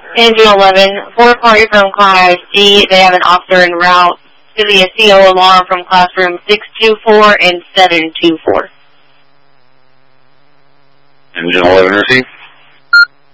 Engine 11, 4 party from Class D. They have an officer en route to the CO alarm from classroom 624 and 724. Engine 11 receive.